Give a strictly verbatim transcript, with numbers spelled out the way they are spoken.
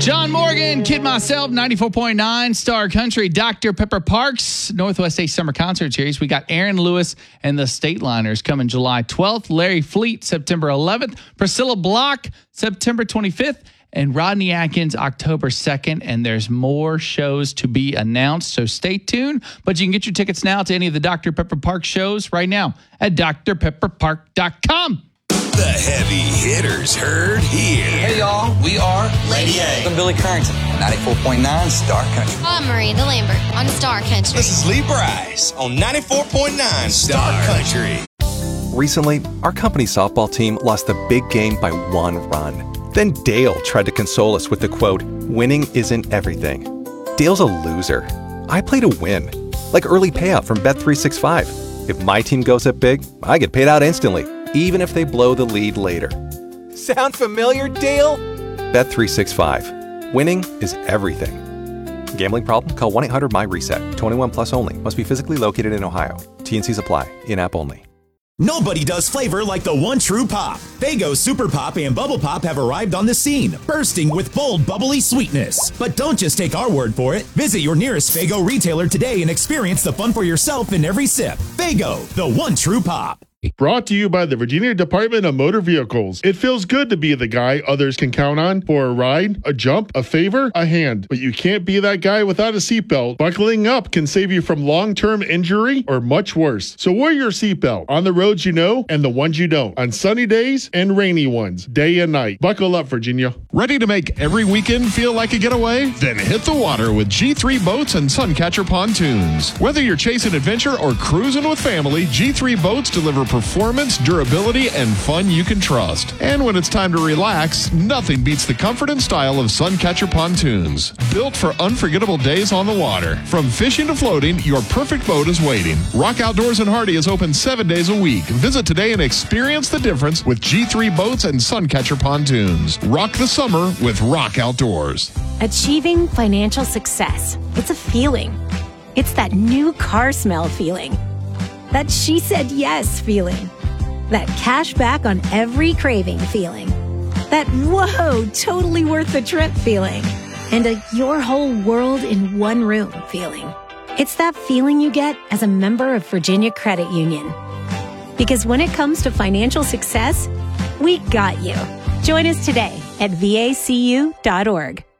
John Morgan, Kid Myself, ninety-four point nine, Star Country, Doctor Pepper Parks, Northwest State Summer Concert Series. We got Aaron Lewis and the Stateliners coming July twelfth, Larry Fleet, September eleventh, Priscilla Block, September twenty-fifth, and Rodney Atkins, October second. And there's more shows to be announced, so stay tuned. But you can get your tickets now to any of the Doctor Pepper Park shows right now at d r pepper park dot com. The heavy hitters heard here. Hey, y'all. We are Lady A. I'm Billy Currington, ninety-four point nine Star Country. I'm Miranda Lambert on Star Country. This is Lee Bryce on ninety-four point nine Star Country. Recently, our company softball team lost the big game by one run. Then Dale tried to console us with the quote, "Winning isn't everything." Dale's a loser. I play to win, like early payout from Bet three sixty-five. If my team goes up big, I get paid out instantly, even if they blow the lead later. Sound familiar, Dale? Bet three sixty-five. Winning is everything. Gambling problem? Call one eight hundred M Y reset. twenty-one plus only. Must be physically located in Ohio. T and Cs apply. In-app only. Nobody does flavor like the one true pop. Faygo Super Pop and Bubble Pop have arrived on the scene, bursting with bold, bubbly sweetness. But don't just take our word for it. Visit your nearest Faygo retailer today and experience the fun for yourself in every sip. Faygo, the one true pop. Brought to you by the Virginia Department of Motor Vehicles. It feels good to be the guy others can count on for a ride, a jump, a favor, a hand. But you can't be that guy without a seatbelt. Buckling up can save you from long-term injury or much worse. So wear your seatbelt on the roads you know and the ones you don't. On sunny days and rainy ones, day and night. Buckle up, Virginia. Ready to make every weekend feel like a getaway? Then hit the water with G three Boats and Suncatcher Pontoons. Whether you're chasing adventure or cruising with family, G three Boats deliver performance, durability, and fun you can trust. And when it's time to relax, nothing beats the comfort and style of Suncatcher Pontoons. Built for unforgettable days on the water. From fishing to floating, your perfect boat is waiting. Rock Outdoors in Hardy is open seven days a week. Visit today and experience the difference with G three Boats and Suncatcher Pontoons. Rock the summer with Rock Outdoors. Achieving financial success. It's a feeling. It's that new car smell feeling. That she said yes feeling. That cash back on every craving feeling. That whoa, totally worth the trip feeling. And a your whole world in one room feeling. It's that feeling you get as a member of Virginia Credit Union. Because when it comes to financial success, we got you. Join us today at V A C U dot org.